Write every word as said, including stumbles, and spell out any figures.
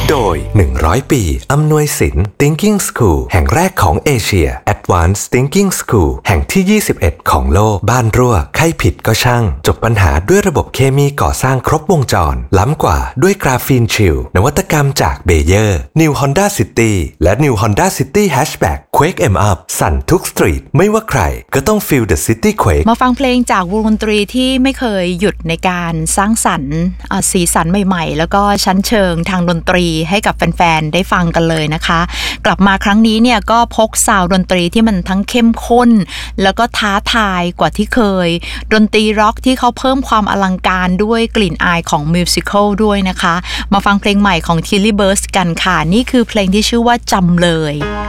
โดยหนึ่งร้อยปีอำนวยสิน Thinking School แห่งแรกของเอเชีย Advanced Thinking School แห่งที่ยี่สิบเอ็ดของโลกบ้านรั่วใครผิดก็ช่างจบปัญหาด้วยระบบเคมีก่อสร้างครบวงจรล้ำกว่าด้วยกราฟีนชิลนวัตกรรมจากเบเยอร์ New Honda City และ New Honda City Hatchback Quake 'em Up สั่นทุกสตรีทไม่ว่าใครก็ต้อง Feel the City Quake มาฟังเพลงจากวงดนตรีที่ไม่เคยหยุดในการสร้างสรรค์สีสันใหม่ๆแล้วก็ชั้นเชิงทางดนตรีให้กับแฟนๆได้ฟังกันเลยนะคะกลับมาครั้งนี้เนี่ยก็พกซาวด์ดนตรีที่มันทั้งเข้มข้นแล้วก็ท้าทายกว่าที่เคยดนตรีร็อกที่เขาเพิ่มความอลังการด้วยกลิ่นอายของมิวสิคัลด้วยนะคะมาฟังเพลงใหม่ของ Tilly Burst กันค่ะนี่คือเพลงที่ชื่อว่าจำเลย